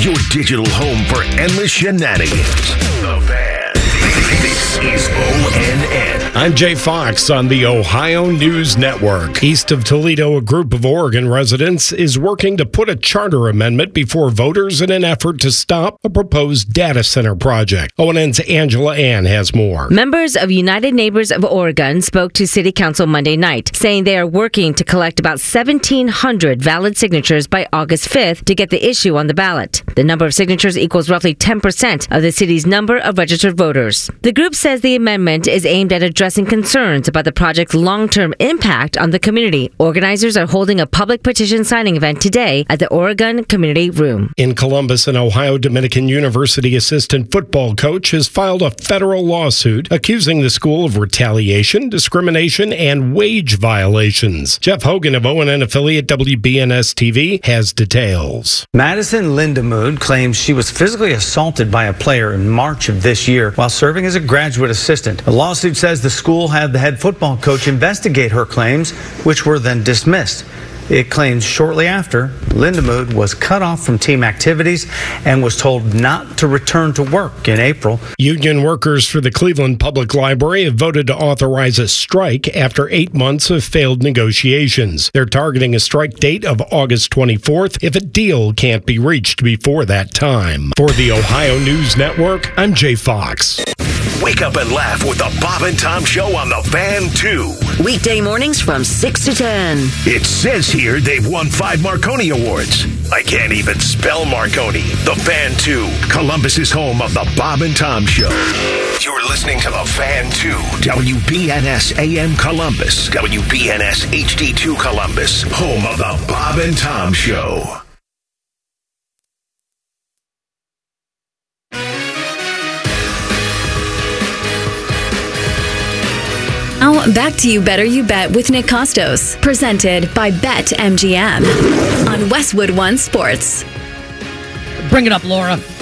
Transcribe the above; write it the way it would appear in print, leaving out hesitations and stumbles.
your digital home for endless shenanigans. The Fan. This is ONN. I'm Jay Fox on the Ohio News Network. East of Toledo, a group of Oregon residents is working to put a charter amendment before voters in an effort to stop a proposed data center project. ONN's Angela Ann has more. Members of United Neighbors of Oregon spoke to City Council Monday night, saying they are working to collect about 1,700 valid signatures by August 5th to get the issue on the ballot. The number of signatures equals roughly 10% of the city's number of registered voters. The group says the amendment is aimed at addressing concerns about the project's long-term impact on the community. Organizers are holding a public petition signing event today at the Oregon Community Room. In Columbus, an Ohio Dominican University assistant football coach has filed a federal lawsuit accusing the school of retaliation, discrimination, and wage violations. Jeff Hogan of ONN affiliate WBNS TV has details. Madison Lindemood claims she was physically assaulted by a player in March of this year while serving as a graduate assistant. The lawsuit says the school had the head football coach investigate her claims, which were then dismissed. It claims shortly after, Lindemood was cut off from team activities and was told not to return to work in April. Union workers for the Cleveland Public Library have voted to authorize a strike after 8 months of failed negotiations. They're targeting a strike date of August 24th if a deal can't be reached before that time. For the Ohio News Network, I'm Jay Fox. Wake up and laugh with the Bob and Tom Show on the Fan 2. Weekday mornings from 6 to 10. It says here they've won 5 Marconi Awards. I can't even spell Marconi. The Fan 2, Columbus's home of the Bob and Tom Show. You're listening to the Fan 2, WBNS AM Columbus, WBNS HD2 Columbus, home of the Bob and Tom Show. Now, back to You Better You Bet with Nick Costos, presented by BetMGM on Westwood One Sports. Bring it up, Laura.